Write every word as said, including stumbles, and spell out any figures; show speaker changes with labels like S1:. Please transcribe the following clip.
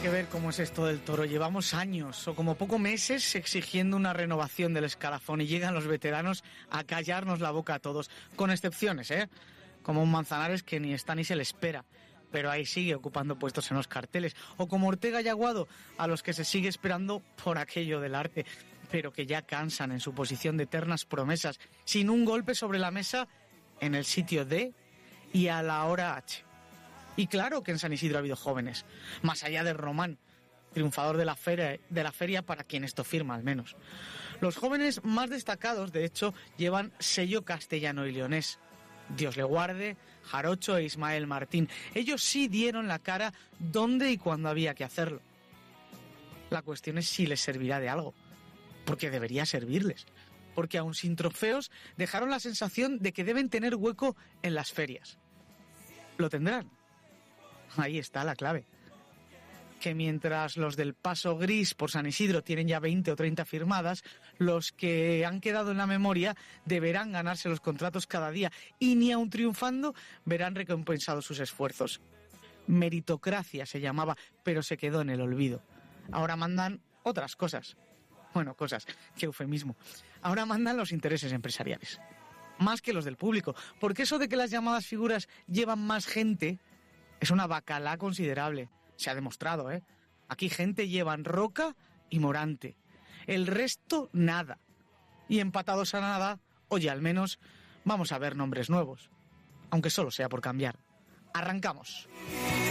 S1: que ver cómo es esto del Toro. Llevamos años o como poco meses exigiendo una renovación del escalafón y llegan los veteranos a callarnos la boca a todos, con excepciones, ¿eh? Como un Manzanares que ni está ni se le espera, pero ahí sigue ocupando puestos en los carteles, o como Ortega y Aguado, a los que se sigue esperando por aquello del arte, pero que ya cansan en su posición de eternas promesas, sin un golpe sobre la mesa en el sitio D y a la hora H. Y claro que en San Isidro ha habido jóvenes, más allá de Román, triunfador de la feria, de la feria para quien esto firma al menos. Los jóvenes más destacados, de hecho, llevan sello castellano y leonés. Dios le guarde, Jarocho e Ismael Martín. Ellos sí dieron la cara dónde y cuándo había que hacerlo. La cuestión es si les servirá de algo, porque debería servirles. Porque aun sin trofeos, dejaron la sensación de que deben tener hueco en las ferias. ¿Lo tendrán? Ahí está la clave. Que mientras los del Paso Gris por San Isidro tienen ya veinte o treinta firmadas, los que han quedado en la memoria deberán ganarse los contratos cada día y ni aun triunfando verán recompensados sus esfuerzos. Meritocracia se llamaba, pero se quedó en el olvido. Ahora mandan otras cosas. Bueno, cosas, qué eufemismo. Ahora mandan los intereses empresariales. Más que los del público, porque eso de que las llamadas figuras llevan más gente es una bacalá considerable. Se ha demostrado, ¿eh? Aquí gente llevan Roca y Morante. El resto, nada. Y empatados a nada, oye, al menos vamos a ver nombres nuevos. Aunque solo sea por cambiar. Arrancamos.